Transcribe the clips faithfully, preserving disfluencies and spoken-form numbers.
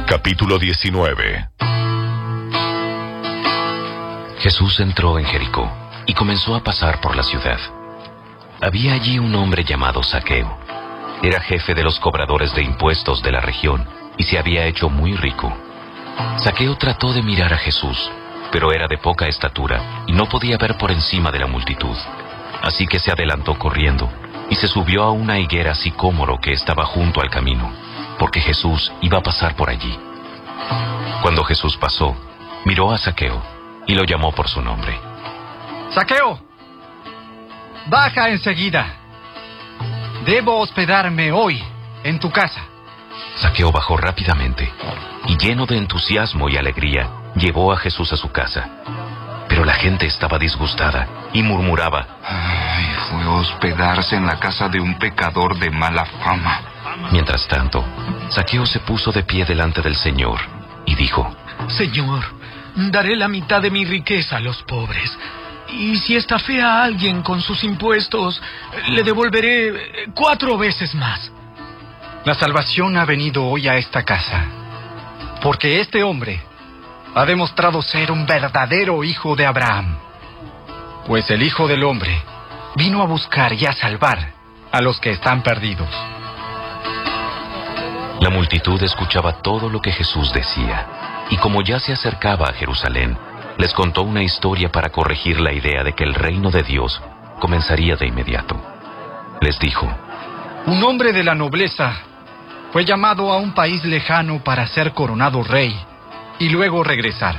Capítulo diecinueve. Jesús entró en Jericó y comenzó a pasar por la ciudad. Había allí un hombre llamado Zaqueo. Era jefe de los cobradores de impuestos de la región y se había hecho muy rico. Zaqueo trató de mirar a Jesús, pero era de poca estatura y no podía ver por encima de la multitud. Así que se adelantó corriendo y se subió a una higuera sicómoro que estaba junto al camino, porque Jesús iba a pasar por allí. Cuando Jesús pasó, miró a Zaqueo y lo llamó por su nombre. ¡Zaqueo! ¡Baja enseguida! Debo hospedarme hoy en tu casa. Zaqueo bajó rápidamente y, lleno de entusiasmo y alegría, llevó a Jesús a su casa. Pero la gente estaba disgustada y murmuraba: Ay, fue a hospedarse en la casa de un pecador de mala fama. Mientras tanto, Zaqueo se puso de pie delante del Señor y dijo: Señor, daré la mitad de mi riqueza a los pobres. Y si estafé a alguien con sus impuestos, le devolveré cuatro veces más. La salvación ha venido hoy a esta casa, porque este hombre ha demostrado ser un verdadero hijo de Abraham. Pues el Hijo del Hombre vino a buscar y a salvar a los que están perdidos. La multitud escuchaba todo lo que Jesús decía, y como ya se acercaba a Jerusalén, les contó una historia para corregir la idea de que el reino de Dios comenzaría de inmediato. Les dijo: Un hombre de la nobleza fue llamado a un país lejano para ser coronado rey y luego regresar.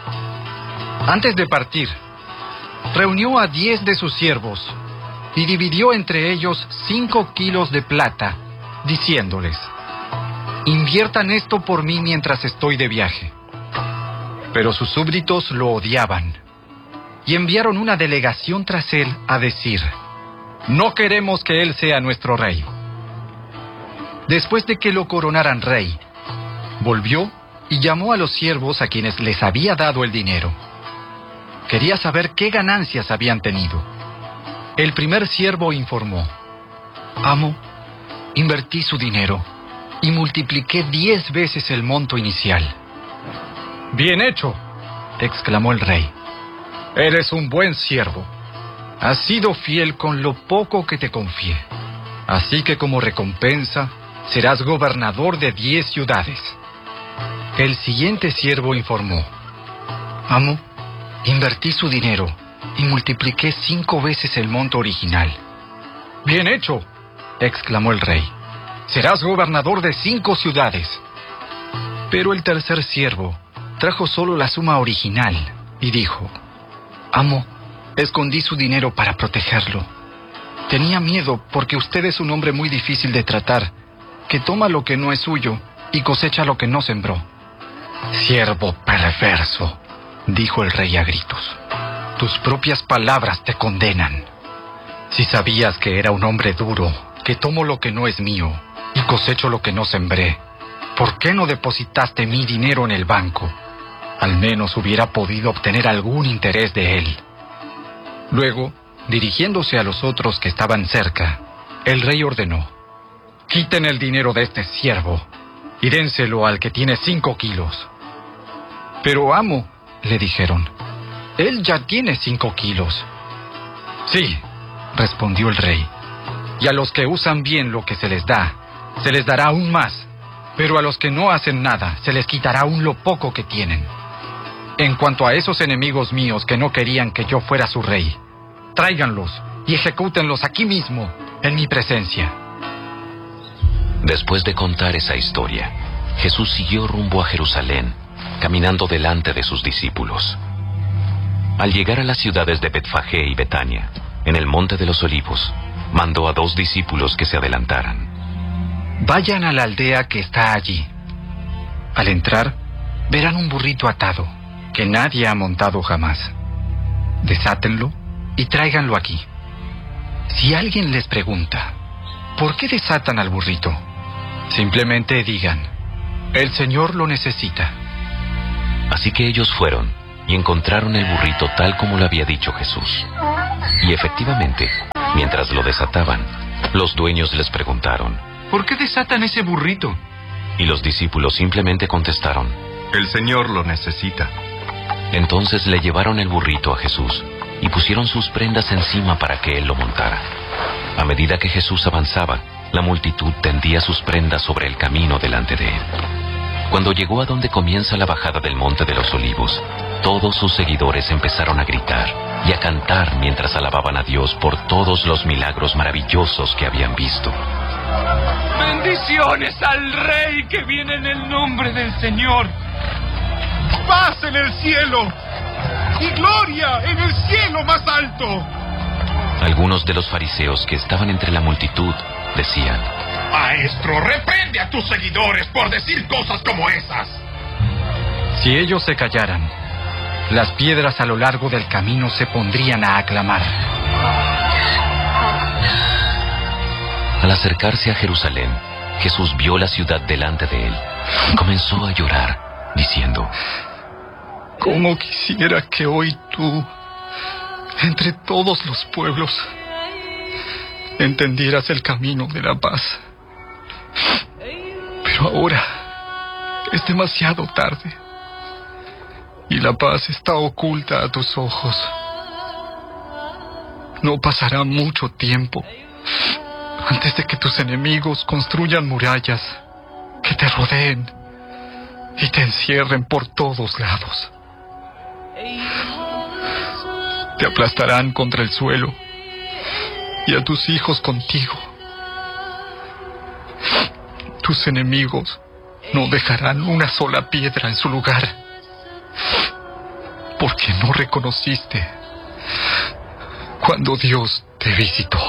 Antes de partir, reunió a diez de sus siervos y dividió entre ellos cinco kilos de plata, diciéndoles: inviertan esto por mí mientras estoy de viaje. Pero sus súbditos lo odiaban y enviaron una delegación tras él a decir: no queremos que él sea nuestro rey. Después de que lo coronaran rey, volvió y llamó a los siervos a quienes les había dado el dinero. Quería saber qué ganancias habían tenido. El primer siervo informó: amo, invertí su dinero y multipliqué diez veces el monto inicial. Bien hecho, exclamó el rey. Eres un buen siervo. Has sido fiel con lo poco que te confié. Así que como recompensa, serás gobernador de diez ciudades. El siguiente siervo informó: amo, invertí su dinero y multipliqué cinco veces el monto original. Bien hecho, exclamó el rey. Serás gobernador de cinco ciudades. Pero el tercer siervo trajo solo la suma original y dijo: amo, escondí su dinero para protegerlo. Tenía miedo porque usted es un hombre muy difícil de tratar, que toma lo que no es suyo y cosecha lo que no sembró. Siervo perverso, dijo el rey a gritos. Tus propias palabras te condenan. Si sabías que era un hombre duro, que tomo lo que no es mío y cosecho lo que no sembré, ¿por qué no depositaste mi dinero en el banco? Al menos hubiera podido obtener algún interés de él. Luego, dirigiéndose a los otros que estaban cerca, el rey ordenó: quiten el dinero de este siervo y dénselo al que tiene cinco kilos. Pero amo, le dijeron, él ya tiene cinco kilos. Sí, respondió el rey, y a los que usan bien lo que se les da, se les dará aún más, pero a los que no hacen nada, se les quitará aún lo poco que tienen. En cuanto a esos enemigos míos que no querían que yo fuera su rey, tráiganlos y ejecútenlos aquí mismo, en mi presencia. Después de contar esa historia, Jesús siguió rumbo a Jerusalén, caminando delante de sus discípulos. Al llegar a las ciudades de Betfagé y Betania, en el Monte de los Olivos, mandó a dos discípulos que se adelantaran. Vayan a la aldea que está allí. Al entrar, verán un burrito atado, que nadie ha montado jamás. Desátenlo y tráiganlo aquí. Si alguien les pregunta: ¿por qué desatan al burrito?, simplemente digan: el Señor lo necesita. Así que ellos fueron y encontraron el burrito tal como lo había dicho Jesús. Y efectivamente, mientras lo desataban, los dueños les preguntaron: ¿por qué desatan ese burrito? Y los discípulos simplemente contestaron: El Señor lo necesita. Entonces le llevaron el burrito a Jesús y pusieron sus prendas encima para que él lo montara. A medida que Jesús avanzaba, la multitud tendía sus prendas sobre el camino delante de él. Cuando llegó a donde comienza la bajada del Monte de los Olivos, todos sus seguidores empezaron a gritar y a cantar mientras alababan a Dios por todos los milagros maravillosos que habían visto. ¡Bendiciones al Rey que viene en el nombre del Señor! ¡Paz en el cielo! ¡Y gloria en el cielo más alto! Algunos de los fariseos que estaban entre la multitud decían: Maestro, reprende a tus seguidores por decir cosas como esas. Si ellos se callaran, las piedras a lo largo del camino se pondrían a aclamar. Al acercarse a Jerusalén, Jesús vio la ciudad delante de él y comenzó a llorar, diciendo: ¿Cómo quisiera que hoy tú, entre todos los pueblos, entendieras el camino de la paz? Pero ahora es demasiado tarde y la paz está oculta a tus ojos. No pasará mucho tiempo antes de que tus enemigos construyan murallas que te rodeen y te encierren por todos lados. Te aplastarán contra el suelo y a tus hijos contigo. Tus enemigos no dejarán una sola piedra en su lugar, porque no reconociste cuando Dios te visitó.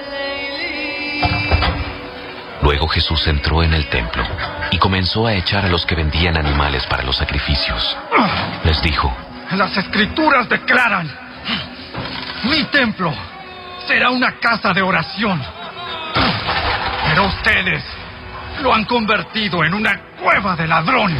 Luego Jesús entró en el templo y comenzó a echar a los que vendían animales para los sacrificios. Les dijo: Las Escrituras declaran: mi templo será una casa de oración. Pero ustedes lo han convertido en una cueva de ladrones.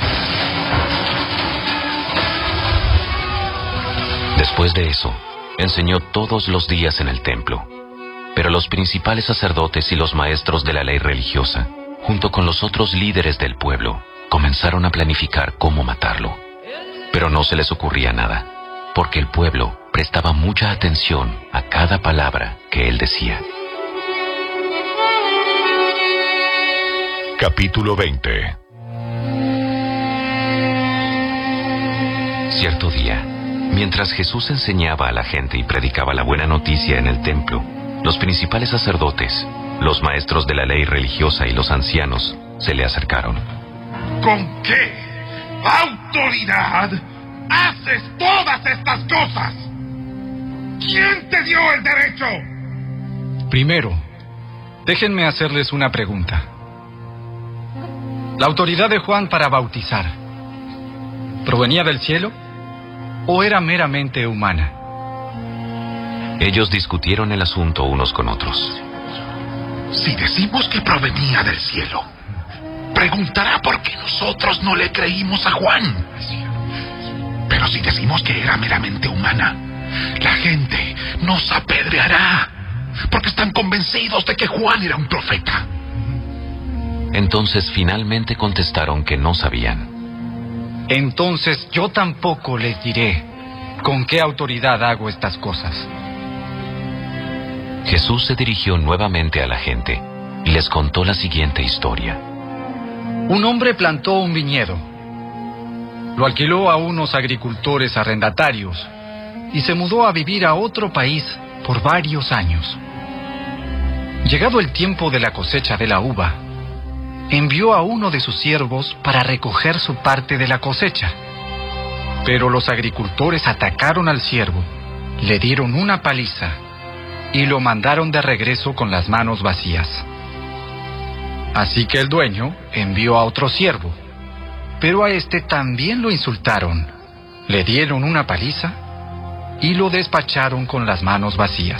Después de eso, enseñó todos los días en el templo. Pero los principales sacerdotes y los maestros de la ley religiosa, junto con los otros líderes del pueblo, comenzaron a planificar cómo matarlo. Pero no se les ocurría nada, porque el pueblo prestaba mucha atención a cada palabra que él decía. Capítulo veinte. Cierto día, mientras Jesús enseñaba a la gente y predicaba la buena noticia en el templo, los principales sacerdotes, los maestros de la ley religiosa y los ancianos se le acercaron. ¿Con qué autoridad haces todas estas cosas? ¿Quién te dio el derecho? Primero, déjenme hacerles una pregunta. ¿La autoridad de Juan para bautizar provenía del cielo o era meramente humana? Ellos discutieron el asunto unos con otros. Si decimos que provenía del cielo, preguntará por qué nosotros no le creímos a Juan. Pero si decimos que era meramente humana, la gente nos apedreará, porque están convencidos de que Juan era un profeta. Entonces finalmente contestaron que no sabían. Entonces yo tampoco les diré con qué autoridad hago estas cosas. Jesús se dirigió nuevamente a la gente y les contó la siguiente historia. Un hombre plantó un viñedo, lo alquiló a unos agricultores arrendatarios y se mudó a vivir a otro país por varios años. Llegado el tiempo de la cosecha de la uva, envió a uno de sus siervos para recoger su parte de la cosecha. Pero los agricultores atacaron al siervo, le dieron una paliza y lo mandaron de regreso con las manos vacías. Así que el dueño envió a otro siervo, pero a este también lo insultaron, le dieron una paliza y lo despacharon con las manos vacías.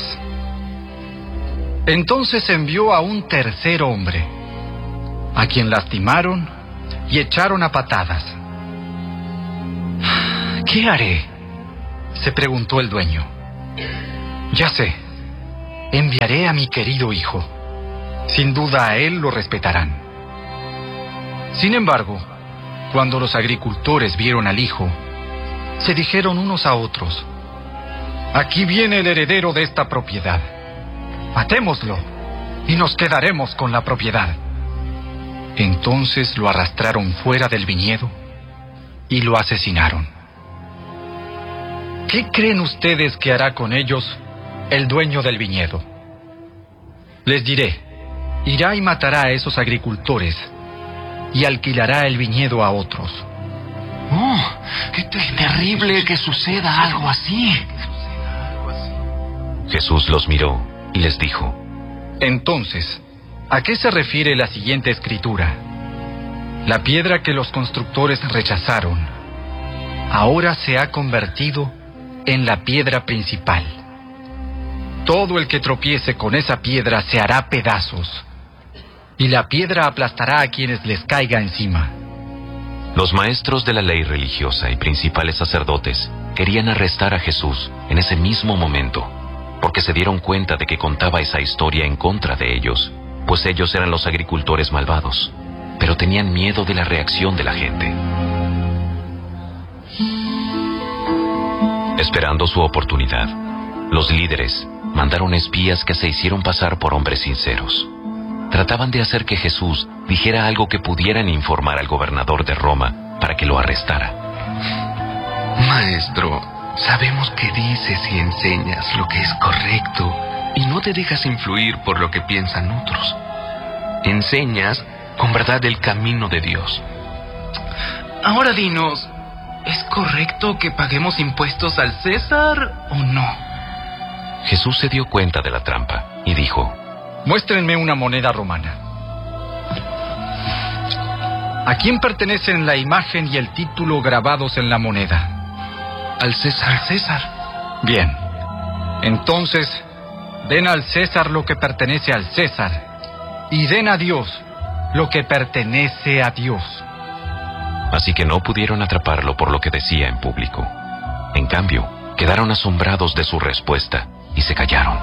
Entonces envió a un tercer hombre, a quien lastimaron y echaron a patadas. ¿Qué haré?, se preguntó el dueño. Ya sé, enviaré a mi querido hijo. Sin duda a él lo respetarán. Sin embargo, cuando los agricultores vieron al hijo, se dijeron unos a otros: aquí viene el heredero de esta propiedad. Matémoslo y nos quedaremos con la propiedad. Entonces lo arrastraron fuera del viñedo y lo asesinaron. ¿Qué creen ustedes que hará con ellos el dueño del viñedo? Les diré, irá y matará a esos agricultores y alquilará el viñedo a otros. ¡Oh! ¡Qué terrible que suceda algo así! Jesús los miró y les dijo: Entonces, ¿a qué se refiere la siguiente escritura? La piedra que los constructores rechazaron, ahora se ha convertido en la piedra principal. Todo el que tropiece con esa piedra se hará pedazos, y la piedra aplastará a quienes les caiga encima. Los maestros de la ley religiosa y principales sacerdotes querían arrestar a Jesús en ese mismo momento, porque se dieron cuenta de que contaba esa historia en contra de ellos, pues ellos eran los agricultores malvados, pero tenían miedo de la reacción de la gente. Esperando su oportunidad, los líderes mandaron espías que se hicieron pasar por hombres sinceros. Trataban de hacer que Jesús dijera algo que pudieran informar al gobernador de Roma para que lo arrestara. Maestro, sabemos que dices y enseñas lo que es correcto y no te dejas influir por lo que piensan otros. Enseñas con verdad el camino de Dios. Ahora dinos, ¿es correcto que paguemos impuestos al César o no? Jesús se dio cuenta de la trampa y dijo: Muéstrenme una moneda romana. ¿A quién pertenecen la imagen y el título grabados en la moneda? Al César. Al César. Bien. Entonces, den al César lo que pertenece al César, y den a Dios lo que pertenece a Dios. Así que no pudieron atraparlo por lo que decía en público. En cambio, quedaron asombrados de su respuesta y se callaron.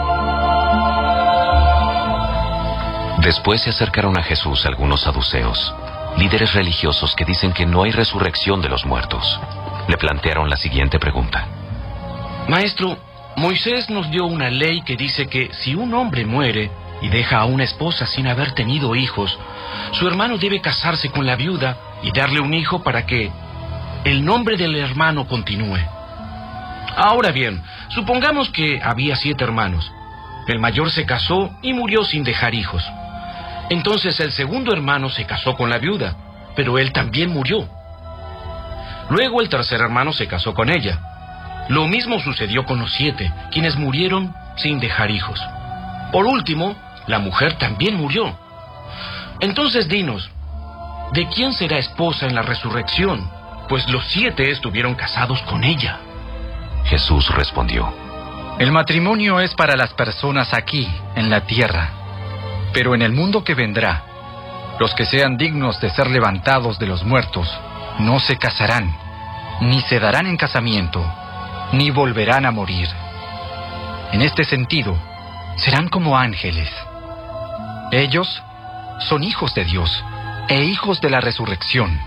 Después se acercaron a Jesús algunos saduceos, líderes religiosos que dicen que no hay resurrección de los muertos. Le plantearon la siguiente pregunta: Maestro, Moisés nos dio una ley que dice que si un hombre muere y deja a una esposa sin haber tenido hijos, su hermano debe casarse con la viuda y darle un hijo para que el nombre del hermano continúe. Ahora bien, supongamos que había siete hermanos. El mayor se casó y murió sin dejar hijos. Entonces el segundo hermano se casó con la viuda, pero él también murió. Luego el tercer hermano se casó con ella. Lo mismo sucedió con los siete, quienes murieron sin dejar hijos. Por último, la mujer también murió. Entonces dinos, ¿de quién será esposa en la resurrección? Pues los siete estuvieron casados con ella. Jesús respondió: El matrimonio es para las personas aquí, en la tierra. Pero en el mundo que vendrá, los que sean dignos de ser levantados de los muertos no se casarán, ni se darán en casamiento, ni volverán a morir. En este sentido, serán como ángeles. Ellos son hijos de Dios e hijos de la resurrección.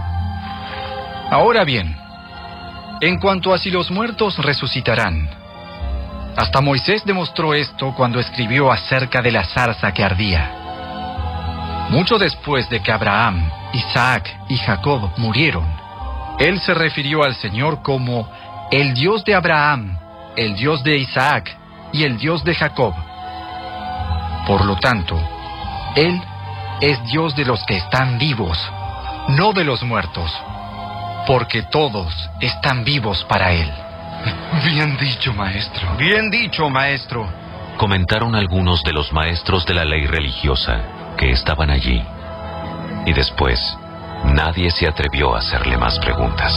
Ahora bien, en cuanto a si los muertos resucitarán, hasta Moisés demostró esto cuando escribió acerca de la zarza que ardía. Mucho después de que Abraham, Isaac y Jacob murieron, él se refirió al Señor como el Dios de Abraham, el Dios de Isaac y el Dios de Jacob. Por lo tanto, Él es Dios de los que están vivos, no de los muertos, porque todos están vivos para Él. Bien dicho, maestro. Bien dicho, maestro. Comentaron algunos de los maestros de la ley religiosa que estaban allí. Y después, nadie se atrevió a hacerle más preguntas.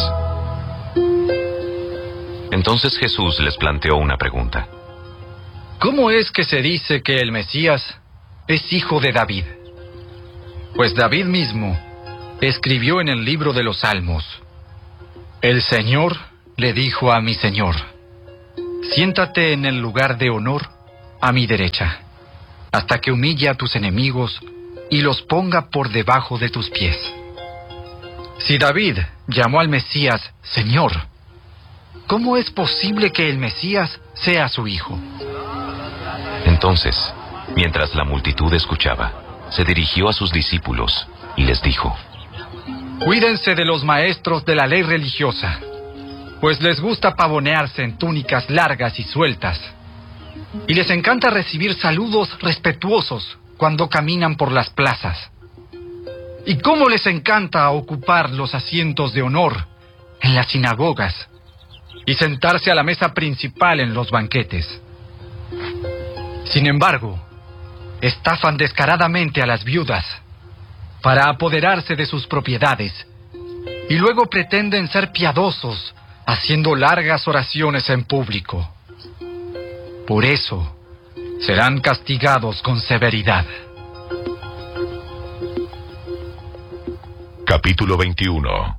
Entonces Jesús les planteó una pregunta: ¿Cómo es que se dice que el Mesías es hijo de David? Pues David mismo escribió en el libro de los Salmos: El Señor le dijo a mi Señor: siéntate en el lugar de honor a mi derecha, hasta que humille a tus enemigos y los ponga por debajo de tus pies. Si David llamó al Mesías Señor, ¿cómo es posible que el Mesías sea su hijo? Entonces, mientras la multitud escuchaba, se dirigió a sus discípulos y les dijo: Cuídense de los maestros de la ley religiosa, pues les gusta pavonearse en túnicas largas y sueltas, y les encanta recibir saludos respetuosos cuando caminan por las plazas. ¿Y cómo les encanta ocupar los asientos de honor en las sinagogas y sentarse a la mesa principal en los banquetes? Sin embargo, estafan descaradamente a las viudas para apoderarse de sus propiedades y luego pretenden ser piadosos haciendo largas oraciones en público. Por eso, serán castigados con severidad. Capítulo veintiuno.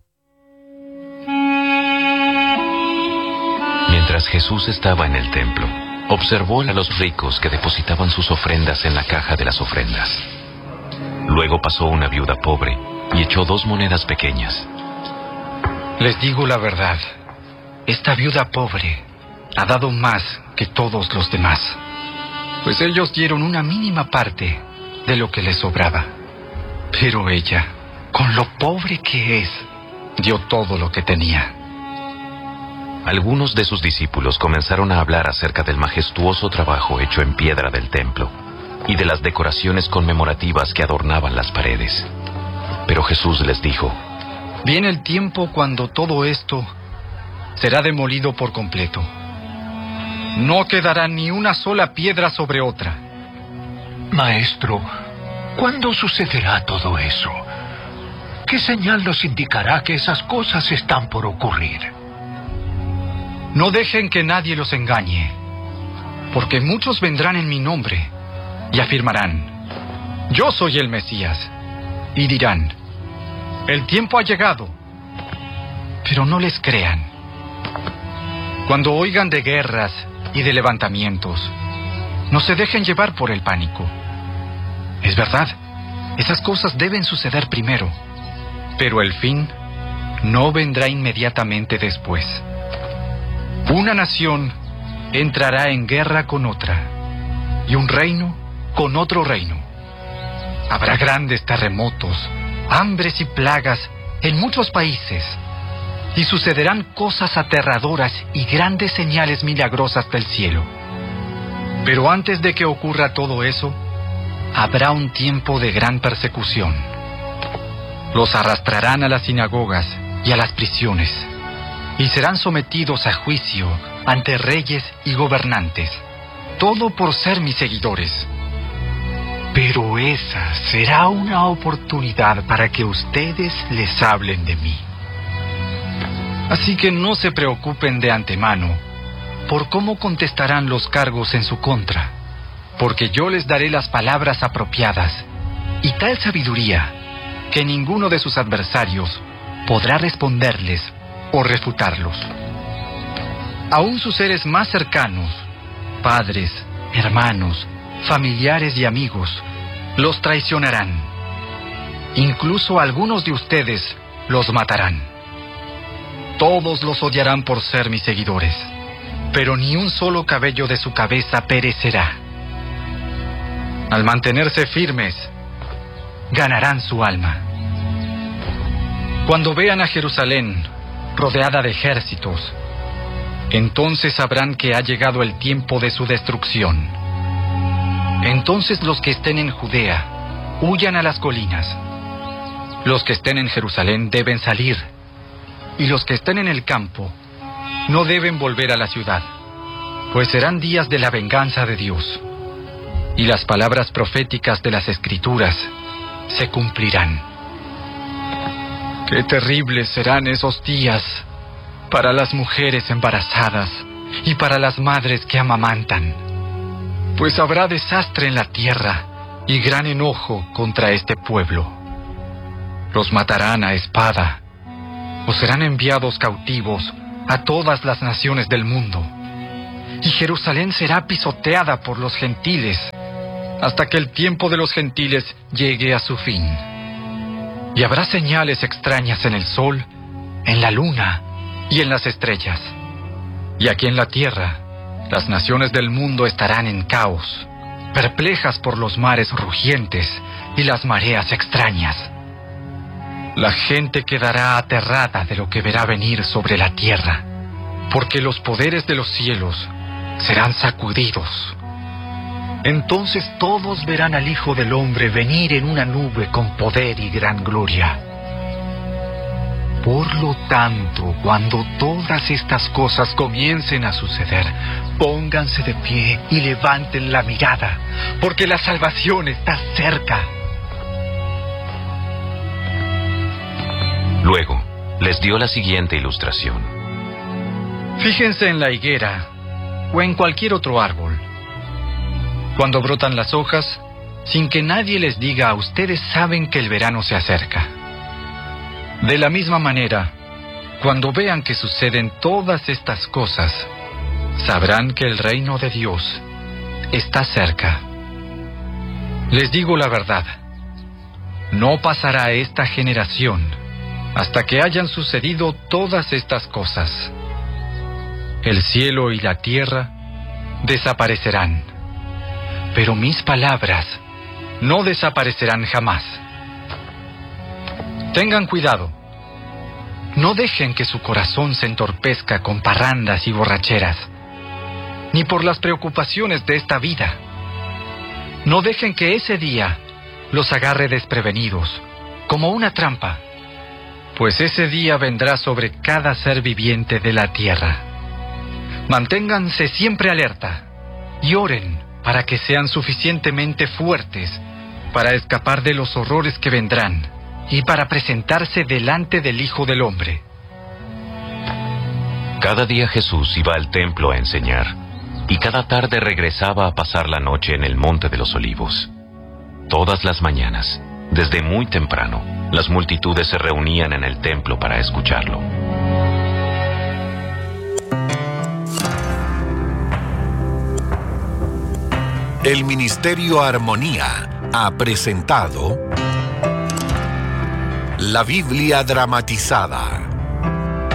Mientras Jesús estaba en el templo, observó a los ricos que depositaban sus ofrendas en la caja de las ofrendas. Luego pasó una viuda pobre y echó dos monedas pequeñas. Les digo la verdad, esta viuda pobre ha dado más que todos los demás, pues ellos dieron una mínima parte de lo que les sobraba. Pero ella, con lo pobre que es, dio todo lo que tenía. Algunos de sus discípulos comenzaron a hablar acerca del majestuoso trabajo hecho en piedra del templo y de las decoraciones conmemorativas que adornaban las paredes. Pero Jesús les dijo: Viene el tiempo cuando todo esto será demolido por completo. No quedará ni una sola piedra sobre otra. Maestro, ¿cuándo sucederá todo eso? ¿Qué señal nos indicará que esas cosas están por ocurrir? No dejen que nadie los engañe, porque muchos vendrán en mi nombre y afirmarán: Yo soy el Mesías, y dirán: El tiempo ha llegado. Pero no les crean. Cuando oigan de guerras y de levantamientos, no se dejen llevar por el pánico. Es verdad, esas cosas deben suceder primero, pero el fin no vendrá inmediatamente después. Una nación entrará en guerra con otra, y un reino con otro reino. Habrá grandes terremotos, hambres y plagas en muchos países, y sucederán cosas aterradoras y grandes señales milagrosas del cielo. Pero antes de que ocurra todo eso, habrá un tiempo de gran persecución. Los arrastrarán a las sinagogas y a las prisiones, y serán sometidos a juicio ante reyes y gobernantes, todo por ser mis seguidores. Pero esa será una oportunidad para que ustedes les hablen de mí. Así que no se preocupen de antemano por cómo contestarán los cargos en su contra, porque yo les daré las palabras apropiadas y tal sabiduría que ninguno de sus adversarios podrá responderles o refutarlos. Aún sus seres más cercanos, padres, hermanos, familiares y amigos, los traicionarán. Incluso algunos de ustedes los matarán. Todos los odiarán por ser mis seguidores, pero ni un solo cabello de su cabeza perecerá. Al mantenerse firmes, ganarán su alma. Cuando vean a Jerusalén rodeada de ejércitos, entonces sabrán que ha llegado el tiempo de su destrucción. Entonces los que estén en Judea huyan a las colinas. Los que estén en Jerusalén deben salir, y los que estén en el campo no deben volver a la ciudad, pues serán días de la venganza de Dios, y las palabras proféticas de las Escrituras se cumplirán. Qué terribles serán esos días para las mujeres embarazadas y para las madres que amamantan, pues habrá desastre en la tierra y gran enojo contra este pueblo. Los matarán a espada, o serán enviados cautivos a todas las naciones del mundo, y Jerusalén será pisoteada por los gentiles hasta que el tiempo de los gentiles llegue a su fin. Y habrá señales extrañas en el sol, en la luna y en las estrellas. Y aquí en la tierra, las naciones del mundo estarán en caos, perplejas por los mares rugientes y las mareas extrañas. La gente quedará aterrada de lo que verá venir sobre la tierra, porque los poderes de los cielos serán sacudidos. Entonces todos verán al Hijo del Hombre venir en una nube con poder y gran gloria. Por lo tanto, cuando todas estas cosas comiencen a suceder, pónganse de pie y levanten la mirada, porque la salvación está cerca. Luego, les dio la siguiente ilustración. Fíjense en la higuera o en cualquier otro árbol. Cuando brotan las hojas, sin que nadie les diga, ustedes saben que el verano se acerca. De la misma manera, cuando vean que suceden todas estas cosas, sabrán que el reino de Dios está cerca. Les digo la verdad, no pasará esta generación hasta que hayan sucedido todas estas cosas. El cielo y la tierra desaparecerán, pero mis palabras no desaparecerán jamás. Tengan cuidado. No dejen que su corazón se entorpezca con parrandas y borracheras, ni por las preocupaciones de esta vida. No dejen que ese día los agarre desprevenidos, como una trampa, pues ese día vendrá sobre cada ser viviente de la tierra. Manténganse siempre alerta y oren para que sean suficientemente fuertes para escapar de los horrores que vendrán y para presentarse delante del Hijo del Hombre. Cada día Jesús iba al templo a enseñar, y cada tarde regresaba a pasar la noche en el Monte de los Olivos. Todas las mañanas, desde muy temprano, las multitudes se reunían en el templo para escucharlo. El Ministerio Armonía ha presentado La Biblia dramatizada.